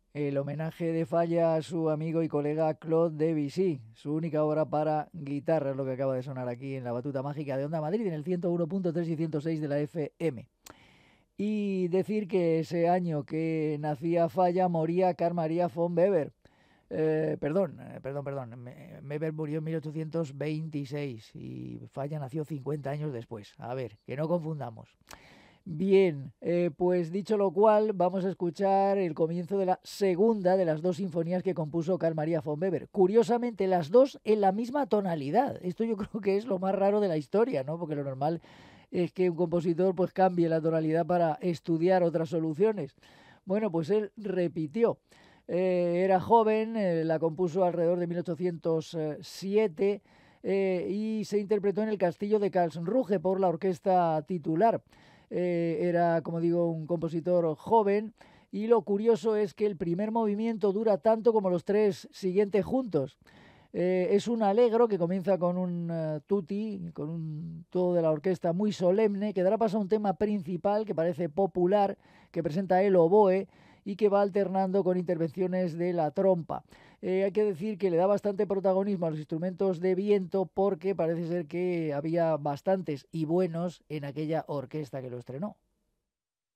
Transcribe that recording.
el homenaje de Falla a su amigo y colega Claude Debussy, su única obra para guitarra, es lo que acaba de sonar aquí en la batuta mágica de Onda Madrid, en el 101.3 y 106 de la FM. Y decir que ese año que nacía Falla moría Carl Maria von Weber. Perdón. Weber murió en 1826 y Falla nació 50 años después. A ver, que no confundamos. Bien, pues dicho lo cual, vamos a escuchar el comienzo de la segunda de las dos sinfonías que compuso Carl Maria von Weber. Curiosamente, las dos en la misma tonalidad. Esto yo creo que es lo más raro de la historia, ¿no? Porque lo normal es que un compositor pues cambie la tonalidad para estudiar otras soluciones. Bueno, pues él repitió. Era joven, la compuso alrededor de 1807 y se interpretó en el castillo de Karlsruhe por la orquesta titular. Era, como digo, un compositor joven y lo curioso es que el primer movimiento dura tanto como los tres siguientes juntos. Es un allegro que comienza con un tutti, con un todo de la orquesta muy solemne, que dará paso a un tema principal que parece popular, que presenta el oboe y que va alternando con intervenciones de la trompa. Hay que decir que le da bastante protagonismo a los instrumentos de viento porque parece ser que había bastantes y buenos en aquella orquesta que lo estrenó.